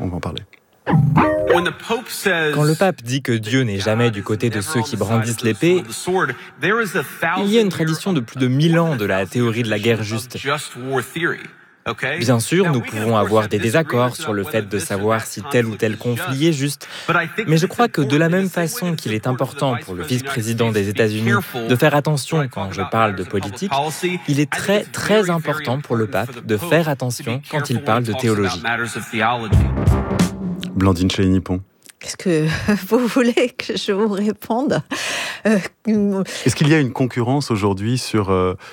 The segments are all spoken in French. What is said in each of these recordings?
On va en parler. Quand le pape dit que Dieu n'est jamais du côté de ceux qui brandissent l'épée, il y a une tradition de plus de 1000 ans de la théorie de la guerre juste. Bien sûr, nous pouvons avoir des désaccords sur le fait de savoir si tel ou tel conflit est juste, mais je crois que de la même façon qu'il est important pour le vice-président des États-Unis de faire attention quand je parle de politique, il est très très important pour le pape de faire attention quand il parle de théologie. Blandine Chénier-Pont. Qu'est-ce que vous voulez que je vous réponde ? Est-ce qu'il y a une concurrence aujourd'hui sur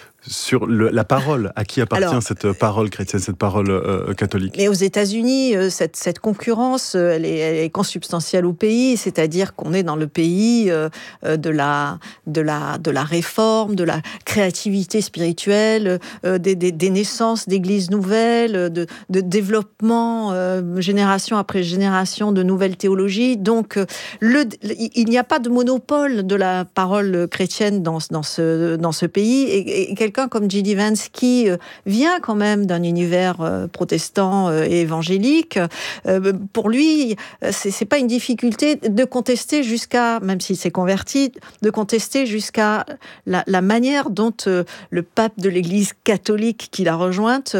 la parole, à qui appartient cette parole chrétienne, cette parole catholique? Mais aux États-Unis, cette concurrence, elle est consubstantielle au pays, c'est-à-dire qu'on est dans le pays de la réforme, de la créativité spirituelle, des naissances d'églises nouvelles, de développement génération après génération de nouvelles théologies. Donc, il n'y a pas de monopole de la parole chrétienne dans ce pays, et quelqu'un comme J.D. Vance qui vient quand même d'un univers protestant et évangélique, pour lui, c'est pas une difficulté de contester jusqu'à, même s'il s'est converti, de contester jusqu'à la manière dont le pape de l'Église catholique qu'il a rejointe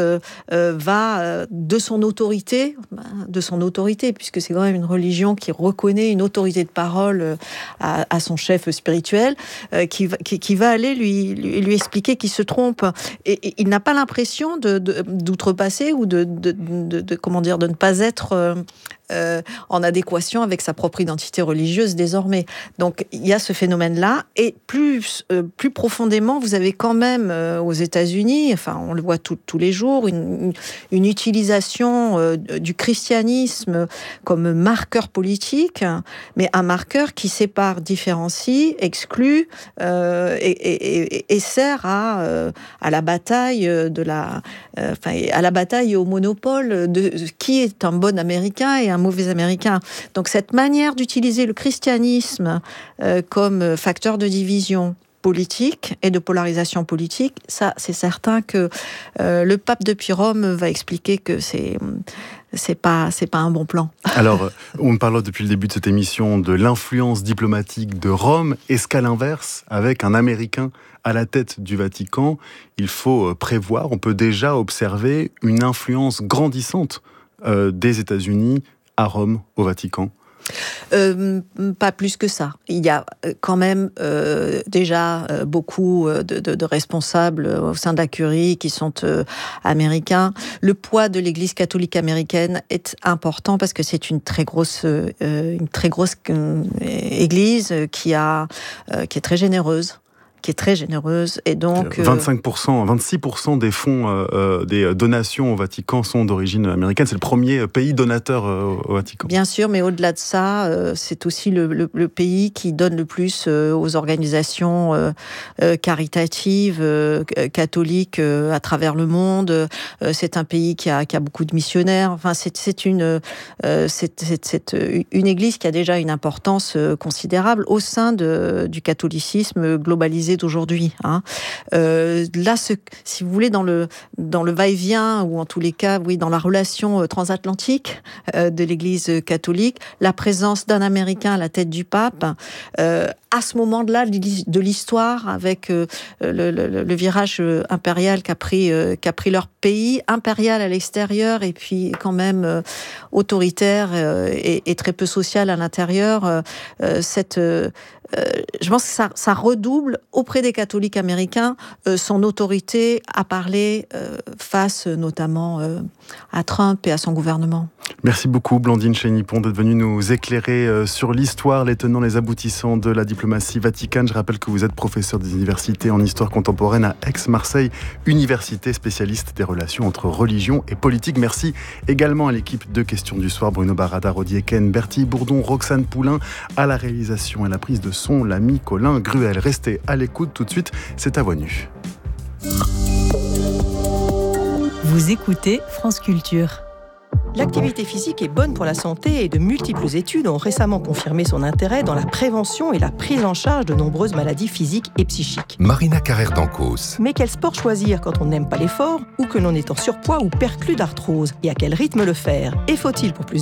va de son autorité, puisque c'est quand même une religion qui reconnaît une autorité de parole à son chef spirituel, qui va aller lui expliquer qu'il se trompe, et il n'a pas l'impression d'outrepasser ou de ne pas être en adéquation avec sa propre identité religieuse désormais. Donc il y a ce phénomène-là, et plus profondément, vous avez quand même aux États-Unis, enfin on le voit tous les jours, une utilisation du christianisme comme marqueur politique, mais un marqueur qui sépare, différencie, exclut et sert à la bataille à la bataille et au monopole de qui est un bon Américain et un mauvais Américain. Donc cette manière d'utiliser le christianisme comme facteur de division politique et de polarisation politique, ça c'est certain que le pape depuis Rome va expliquer que c'est pas un bon plan. Alors, on parle depuis le début de cette émission de l'influence diplomatique de Rome. Est-ce qu'à l'inverse, avec un Américain à la tête du Vatican, il faut prévoir, on peut déjà observer une influence grandissante des États-Unis à Rome, au Vatican? Pas plus que ça. Il y a quand même déjà beaucoup de responsables au sein de la Curie qui sont américains. Le poids de l'Église catholique américaine est important parce que c'est une très grosse Église qui est très généreuse. Et donc 26% des fonds des donations au Vatican sont d'origine américaine. C'est le premier pays donateur au Vatican. Bien sûr, mais au-delà de ça, c'est aussi le pays qui donne le plus aux organisations caritatives catholiques à travers le monde. C'est un pays qui a beaucoup de missionnaires. Enfin, c'est une église qui a déjà une importance considérable au sein du catholicisme globalisé d'aujourd'hui. Là, si vous voulez, dans le va-et-vient, ou en tous les cas, oui, dans la relation transatlantique de l'Église catholique, la présence d'un Américain à la tête du pape, à ce moment-là de l'histoire, avec le virage impérial qu'a pris leur pays, impérial à l'extérieur, et puis quand même autoritaire et très peu social à l'intérieur, je pense que ça redouble auprès des catholiques américains son autorité à parler face notamment à Trump et à son gouvernement. Merci beaucoup Blandine Chénier-Pont d'être venue nous éclairer sur l'histoire, les tenants, les aboutissants de la diplomatie vaticane. Je rappelle que vous êtes professeur des universités en histoire contemporaine à Aix-Marseille, université spécialiste des relations entre religion et politique. Merci également à l'équipe de Questions du Soir, Bruno Barada, Rodier Ken, Bertie Bourdon, Roxane Poulain, à la réalisation et la prise de son, l'ami Colin Gruel. Restez à l'écoute, tout de suite, c'est à Voix Nue. Vous écoutez France Culture. L'activité physique est bonne pour la santé et de multiples études ont récemment confirmé son intérêt dans la prévention et la prise en charge de nombreuses maladies physiques et psychiques. Marina Carrère-Dancos. Mais quel sport choisir quand on n'aime pas l'effort ou que l'on est en surpoids ou perclus d'arthrose? Et à quel rythme le faire? Et faut-il pour plus